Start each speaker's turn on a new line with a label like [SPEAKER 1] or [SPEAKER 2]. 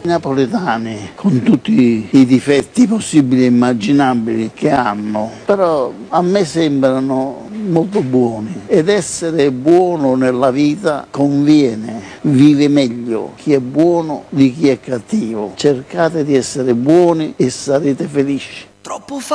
[SPEAKER 1] napoletani, con tutti i difetti possibili e immaginabili che hanno, però a me sembrano molto buoni, ed essere buono nella vita conviene, vive meglio chi è buono di chi è cattivo. Cercate di essere buoni e sarete felici.
[SPEAKER 2] Troppo